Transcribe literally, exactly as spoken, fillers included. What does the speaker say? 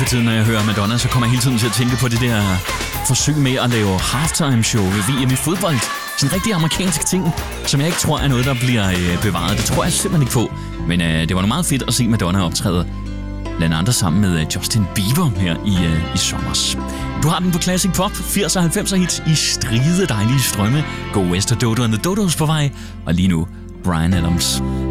tiden, når jeg hører Madonna, så kommer jeg hele tiden til at tænke på det der forsøg med at lave halftime show ved V M i fodbold. Sådan en rigtig amerikansk ting, som jeg ikke tror er noget, der bliver øh, bevaret. Det tror jeg simpelthen ikke på. Men øh, det var nu meget fedt at se Madonna optræde blandt andre sammen med øh, Justin Bieber her i, øh, i sommers. Du har den på Classic Pop, firs og halvfemser hits i stride dejlige strømme. Go West og Dodo and the Dodos på vej. Og lige nu, Bryan Adams.